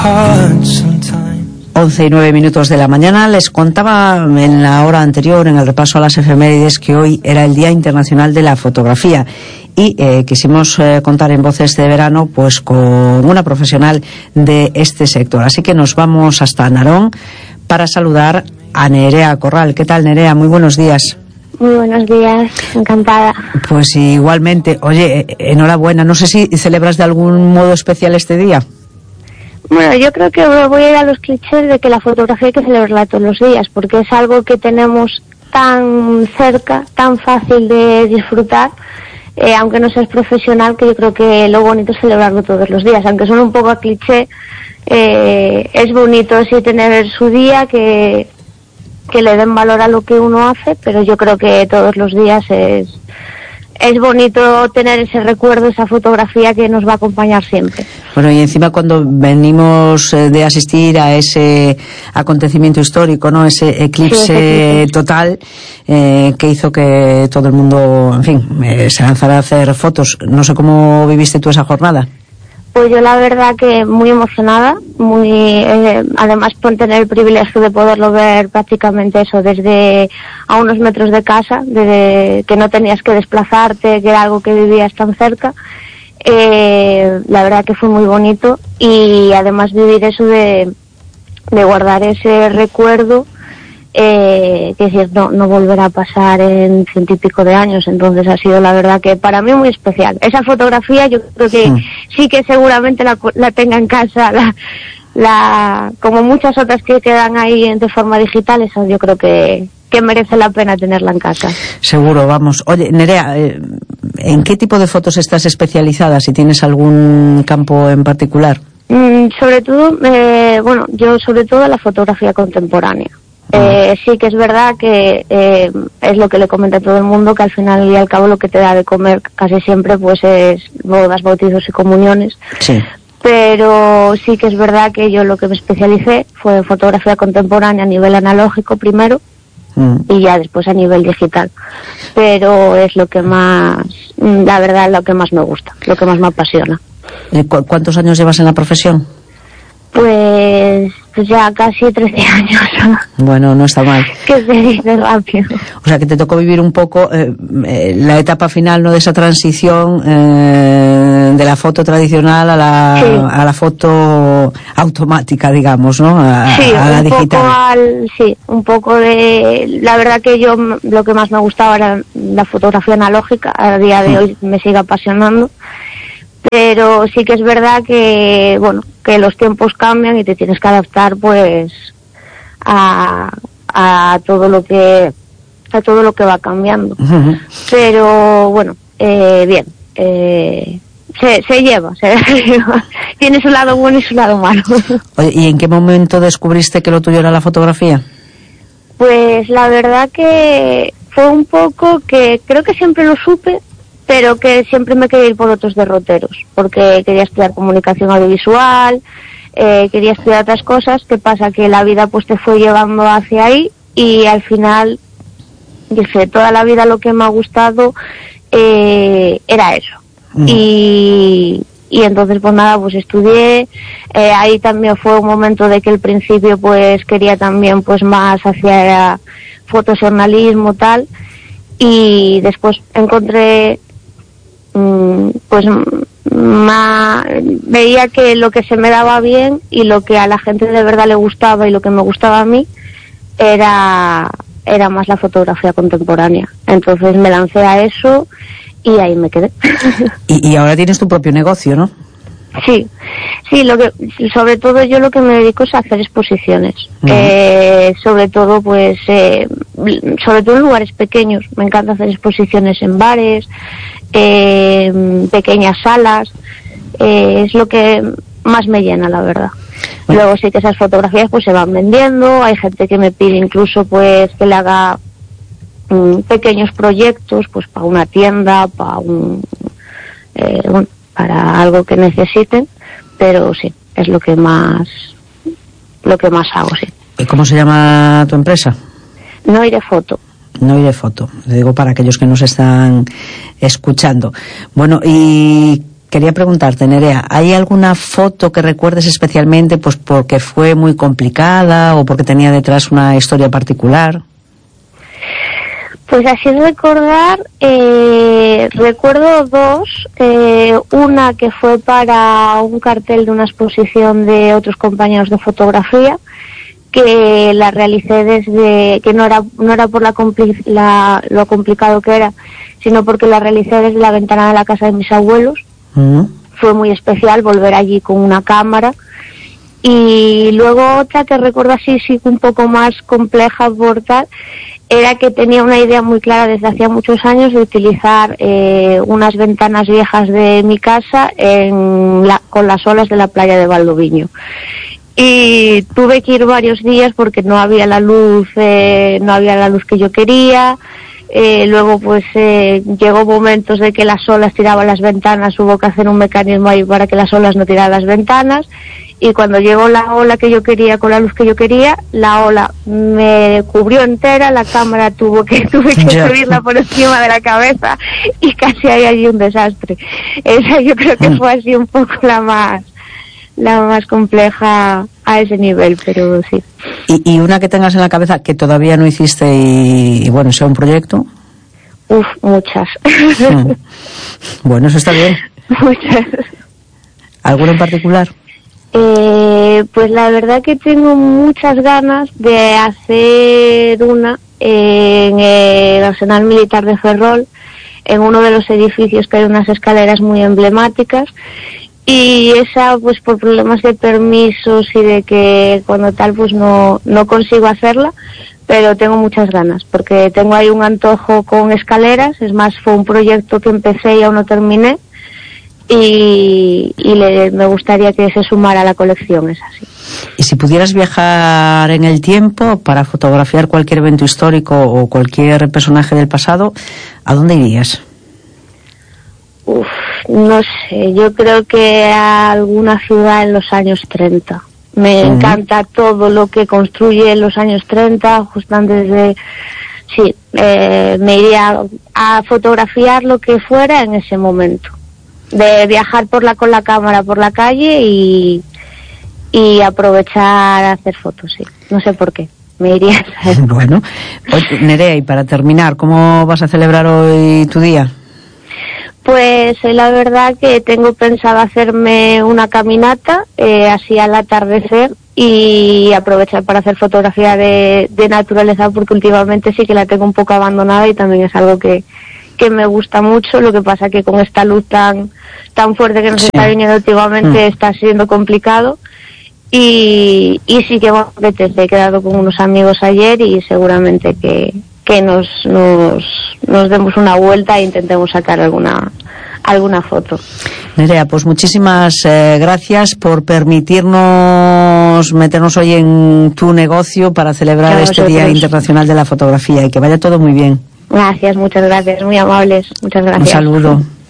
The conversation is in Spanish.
11 y 9 minutos de la mañana. Les contaba en la hora anterior, en el repaso a las efemérides, que hoy era el Día Internacional de la Fotografía y quisimos contar en Voces de Verano pues con una profesional de este sector. Así que nos vamos hasta Narón para saludar a Nerea Corral. ¿Qué tal, Nerea? Muy buenos días. Muy buenos días, encantada. Pues igualmente. Oye, enhorabuena. No sé si celebras de algún modo especial este día. Bueno, yo creo que voy a ir a los clichés de que la fotografía hay que celebrarla todos los días, porque es algo que tenemos tan cerca, tan fácil de disfrutar, aunque no seas profesional, que yo creo que lo bonito es celebrarlo todos los días, aunque suene un poco a cliché, es bonito sí tener su día, que le den valor a lo que uno hace, pero yo creo que todos los días es bonito tener ese recuerdo, esa fotografía que nos va a acompañar siempre. Bueno, y encima cuando venimos de asistir a ese acontecimiento histórico, ¿no? Ese eclipse total que hizo que todo el mundo, en fin, se lanzara a hacer fotos. No sé cómo viviste tú esa jornada. Pues yo la verdad que muy emocionada, además por tener el privilegio de poderlo ver prácticamente eso desde a unos metros de casa, desde que no tenías que desplazarte, que era algo que vivías tan cerca. La verdad que fue muy bonito y además vivir eso de guardar ese recuerdo, que decir, no volverá a pasar en 100 y pico de años, entonces ha sido la verdad que para mí muy especial. Esa fotografía yo creo que sí que seguramente la tenga en casa, como muchas otras que quedan ahí de forma digital, esa yo creo que merece la pena tenerla en casa. Seguro, vamos. Oye, Nerea, ¿en qué tipo de fotos estás especializada? Si tienes algún campo en particular. Sobre todo, yo sobre todo la fotografía contemporánea. Sí que es verdad que es lo que le comenta a todo el mundo, que al final y al cabo lo que te da de comer casi siempre pues es bodas, bautizos y comuniones. Sí. Pero sí que es verdad que yo lo que me especialicé fue en fotografía contemporánea a nivel analógico primero y ya después a nivel digital. Pero es lo que más, la verdad, lo que más me gusta, lo que más me apasiona. ¿Cuántos años llevas en la profesión? Pues ya casi 13 años. Bueno, no está mal. Que se dice rápido. O sea, que te tocó vivir un poco la etapa final, ¿no?, de esa transición de la foto tradicional a la foto automática, digamos, ¿no? A la digital. Un poco de... La verdad que yo lo que más me gustaba era la fotografía analógica. A día de hoy me sigue apasionando. Pero sí que es verdad que, bueno, que los tiempos cambian y te tienes que adaptar, pues, a todo lo que va cambiando. Pero, bueno, bien, se lleva. Tiene su lado bueno y su lado malo. Oye, ¿y en qué momento descubriste que lo tuyo era la fotografía? Pues la verdad que fue un poco que creo que siempre lo supe, pero que siempre me quería ir por otros derroteros, porque quería estudiar comunicación audiovisual, quería estudiar otras cosas. ¿Qué pasa? Que la vida pues te fue llevando hacia ahí y al final dije, toda la vida lo que me ha gustado era eso. Y entonces pues nada, pues estudié, ahí también fue un momento de que al principio pues quería también pues más hacia fotojournalismo tal, y después encontré pues veía que lo que se me daba bien y lo que a la gente de verdad le gustaba y lo que me gustaba a mí era más la fotografía contemporánea. Entonces me lancé a eso y ahí me quedé. Y ahora tienes tu propio negocio, ¿no? Sí, sobre todo yo lo que me dedico es a hacer exposiciones, sobre todo pues sobre todo en lugares pequeños. Me encanta hacer exposiciones en bares, pequeñas salas, es lo que más me llena, la verdad. Luego sí que esas fotografías pues se van vendiendo, hay gente que me pide incluso pues que le haga pequeños proyectos pues para una tienda, para algo que necesiten, pero sí, es lo que más hago, sí. ¿Y cómo se llama tu empresa? Noire Foto. Noire Foto, le digo para aquellos que nos están escuchando. Bueno, ¿y Quería preguntarte, Nerea, ¿hay alguna foto que recuerdes especialmente pues porque fue muy complicada o porque tenía detrás una historia particular? Pues así recordar, recuerdo dos, una que fue para un cartel de una exposición de otros compañeros de fotografía, que la realicé desde, que no era por lo complicado que era, sino porque la realicé desde la ventana de la casa de mis abuelos. Fue muy especial volver allí con una cámara. Y luego otra que recuerdo así sí un poco más compleja por tal, era que tenía una idea muy clara desde hacía muchos años de utilizar unas ventanas viejas de mi casa con las olas de la playa de Valdoviño. Y tuve que ir varios días porque no había la luz que yo quería. Luego pues llegó momentos de que las olas tiraban las ventanas, hubo que hacer un mecanismo ahí para que las olas no tiraran las ventanas. Y cuando llegó la ola que yo quería, con la luz que yo quería, la ola me cubrió entera, la cámara tuve que subirla por encima de la cabeza y casi hay allí un desastre. Esa yo creo que fue así un poco la más compleja a ese nivel, pero sí. ¿Y una que tengas en la cabeza que todavía no hiciste y bueno, sea un proyecto? Muchas. Bueno, eso está bien. Muchas. ¿Alguna en particular? Pues la verdad que tengo muchas ganas de hacer una en el Arsenal Militar de Ferrol, en uno de los edificios que hay unas escaleras muy emblemáticas, y esa pues por problemas de permisos y de que cuando tal pues no consigo hacerla, pero tengo muchas ganas porque tengo ahí un antojo con escaleras. Es más, fue un proyecto que empecé y aún no terminé. Y me gustaría que se sumara a la colección, es así. ¿Y si pudieras viajar en el tiempo para fotografiar cualquier evento histórico o cualquier personaje del pasado, ¿a dónde irías? No sé, yo creo que a alguna ciudad en los años 30. Me encanta todo lo que construye en los años 30, justo antes de... Sí, me iría a fotografiar lo que fuera en ese momento. De viajar con la cámara por la calle y aprovechar a hacer fotos, sí. No sé por qué, me iría a hacer. Bueno, Nerea, y para terminar, ¿cómo vas a celebrar hoy tu día? Pues la verdad que tengo pensado hacerme una caminata así al atardecer y aprovechar para hacer fotografía de naturaleza, porque últimamente sí que la tengo un poco abandonada y también es algo que me gusta mucho. Lo que pasa que con esta luz tan fuerte que nos está viniendo últimamente está siendo complicado y sí que bueno, he quedado con unos amigos ayer y seguramente que nos demos una vuelta e intentemos sacar alguna foto. Nerea, pues muchísimas gracias por permitirnos meternos hoy en tu negocio para celebrar este Día Internacional de la Fotografía y que vaya todo muy bien. Gracias, muchas gracias, muy amables, muchas gracias. Un saludo.